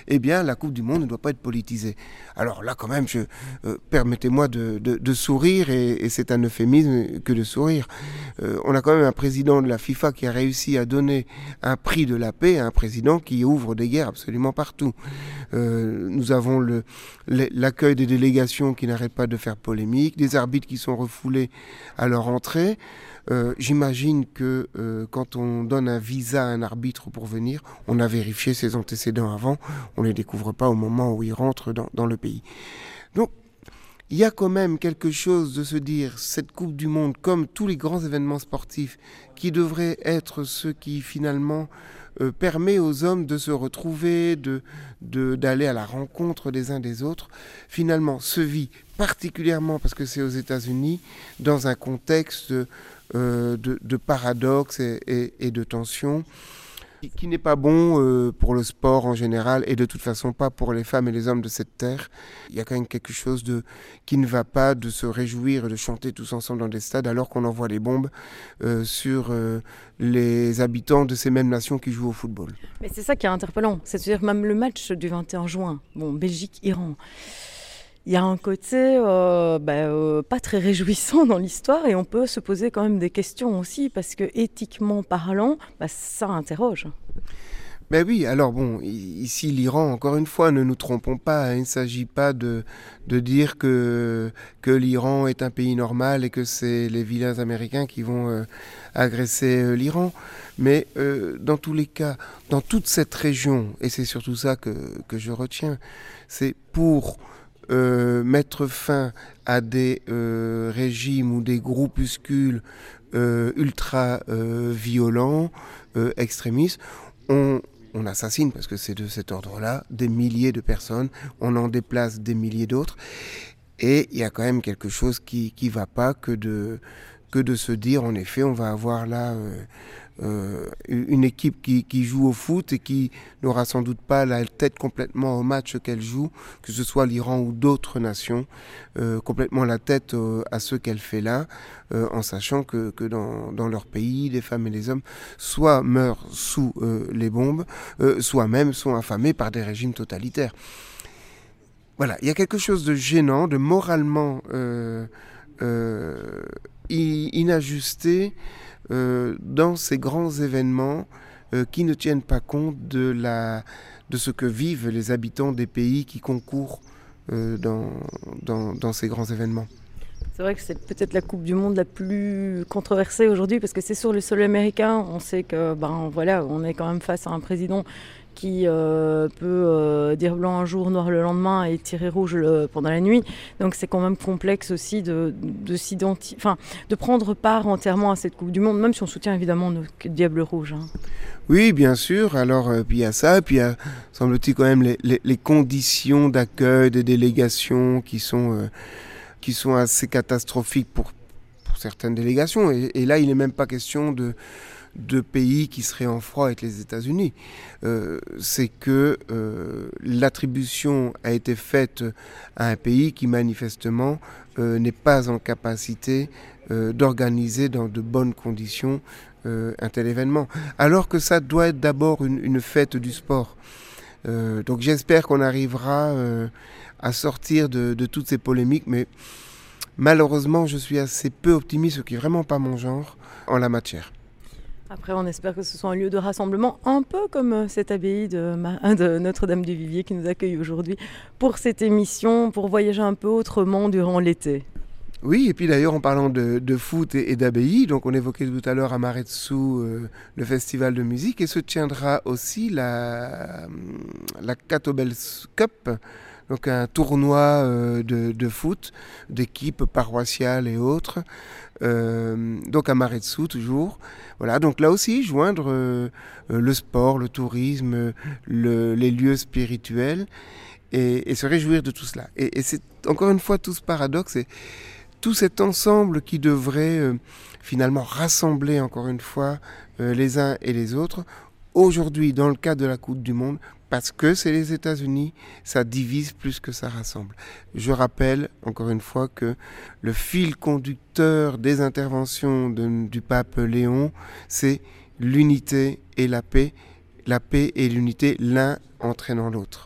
eh bien la Coupe du Monde ne doit pas être politisée. Alors là quand même, permettez-moi de sourire, et c'est un euphémisme que de sourire. On a quand même un président de la FIFA qui a réussi à donner un prix de la paix à un président qui ouvre des guerres absolument partout. Nous avons l'accueil des délégations qui n'arrêtent pas de faire polémique, des arbitres qui sont refoulés à leur entrée. J'imagine que quand on donne un visa à un arbitre pour venir, on a vérifié ses antécédents avant, on ne les découvre pas au moment où il rentre dans le pays. Donc, il y a quand même quelque chose de se dire, cette Coupe du Monde, comme tous les grands événements sportifs, qui devrait être ce qui finalement permet aux hommes de se retrouver, d'aller à la rencontre des uns des autres, finalement se vit particulièrement, parce que c'est aux États-Unis, dans un contexte de paradoxe et de tension, qui n'est pas bon pour le sport en général, et de toute façon pas pour les femmes et les hommes de cette terre. Il y a quand même quelque chose qui ne va pas, de se réjouir et de chanter tous ensemble dans des stades alors qu'on envoie des bombes sur les habitants de ces mêmes nations qui jouent au football. Mais c'est ça qui est interpellant, c'est-à-dire même le match du 21 juin, Belgique-Iran. Il y a un côté pas très réjouissant dans l'histoire, et on peut se poser quand même des questions aussi, parce que éthiquement parlant, ça interroge. Ben oui, alors bon, ici l'Iran, encore une fois, ne nous trompons pas, il ne s'agit pas de dire que l'Iran est un pays normal et que c'est les vilains américains qui vont agresser l'Iran. Mais dans tous les cas, dans toute cette région, et c'est surtout ça que je retiens, c'est pour mettre fin à des régimes ou des groupuscules ultra violents, extrémistes. On assassine, parce que c'est de cet ordre-là, des milliers de personnes, on en déplace des milliers d'autres, et il y a quand même quelque chose qui va pas que de se dire, en effet, on va avoir là une équipe qui joue au foot et qui n'aura sans doute pas la tête complètement au match qu'elle joue, que ce soit l'Iran ou d'autres nations, complètement la tête à ce qu'elle fait là, en sachant que dans leur pays, les femmes et les hommes soit meurent sous les bombes, soit même sont affamés par des régimes totalitaires. Voilà, il y a quelque chose de gênant, de moralement inajusté dans ces grands événements qui ne tiennent pas compte de ce que vivent les habitants des pays qui concourent dans ces grands événements. C'est vrai que c'est peut-être la Coupe du Monde la plus controversée aujourd'hui, parce que c'est sur le sol américain. On sait que on est quand même face à un président qui peut dire blanc un jour, noir le lendemain, et tirer rouge pendant la nuit. Donc c'est quand même complexe aussi de prendre part entièrement à cette Coupe du Monde, même si on soutient évidemment nos Diables Rouges. Oui, bien sûr. Alors, puis il y a ça, puis il y a, semble-t-il, quand même les conditions d'accueil des délégations qui sont assez catastrophiques pour certaines délégations. Et là, il n'est même pas question de pays qui seraient en froid avec les États-Unis. C'est que l'attribution a été faite à un pays qui manifestement n'est pas en capacité d'organiser dans de bonnes conditions un tel événement. Alors que ça doit être d'abord une fête du sport. Donc j'espère qu'on arrivera à sortir de toutes ces polémiques, mais malheureusement je suis assez peu optimiste, ce qui n'est vraiment pas mon genre en la matière. Après, on espère que ce soit un lieu de rassemblement, un peu comme cette abbaye de Notre-Dame du Vivier qui nous accueille aujourd'hui pour cette émission, pour voyager un peu autrement durant l'été. Oui, et puis d'ailleurs, en parlant de foot et d'abbaye, donc on évoquait tout à l'heure à Amaretsu le festival de musique, et se tiendra aussi la Catobel Cup, donc un tournoi de foot, d'équipes paroissiales et autres, donc à Amaretsu toujours. Voilà, donc là aussi, joindre le sport, le tourisme, les lieux spirituels, et se réjouir de tout cela. Et c'est encore une fois tout ce paradoxe, et tout cet ensemble qui devrait finalement rassembler encore une fois les uns et les autres. Aujourd'hui, dans le cadre de la Coupe du Monde, parce que c'est les États-Unis, ça divise plus que ça rassemble. Je rappelle encore une fois que le fil conducteur des interventions du pape Léon, c'est l'unité et la paix et l'unité, l'un entraînant l'autre.